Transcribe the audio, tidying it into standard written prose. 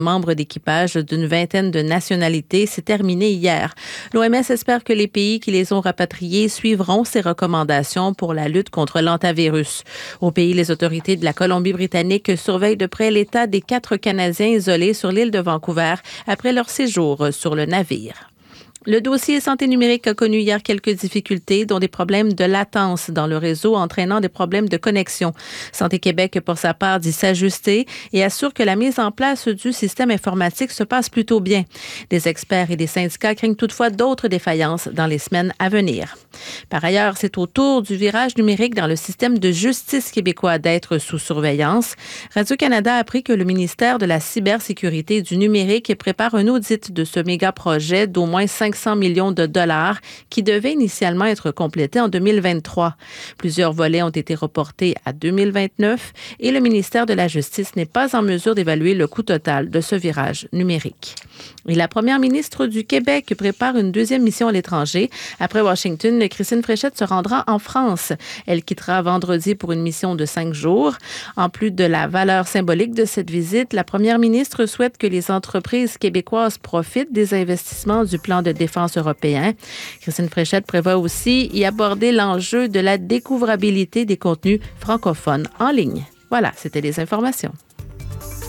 membres d'équipage d'une vingtaine de nationalités s'est terminé hier. L'OMS espère que les pays qui les ont rapatriés suivront ces recommandations pour la lutte contre l'hantavirus. Au pays, les autorités de la Colombie-Britannique surveillent de près l'état des 4 Canadiens isolés sur l'île de Vancouver après leur séjour sur le navire. Le dossier santé numérique a connu hier quelques difficultés, dont des problèmes de latence dans le réseau entraînant des problèmes de connexion. Santé Québec, pour sa part, dit s'ajuster et assure que la mise en place du système informatique se passe plutôt bien. Des experts et des syndicats craignent toutefois d'autres défaillances dans les semaines à venir. Par ailleurs, c'est au tour du virage numérique dans le système de justice québécois d'être sous surveillance. Radio-Canada a appris que le ministère de la cybersécurité et du numérique prépare un audit de ce méga-projet d'au moins 500 millions de dollars qui devait initialement être complété en 2023. Plusieurs volets ont été reportés à 2029 et le ministère de la Justice n'est pas en mesure d'évaluer le coût total de ce virage numérique. Et la première ministre du Québec prépare une deuxième mission à l'étranger. Après Washington, Christine Fréchette se rendra en France. Elle quittera vendredi pour une mission de 5 jours. En plus de la valeur symbolique de cette visite, la première ministre souhaite que les entreprises québécoises profitent des investissements du plan de défense européen. Christine Fréchette prévoit aussi y aborder l'enjeu de la découvrabilité des contenus francophones en ligne. Voilà, c'était les informations.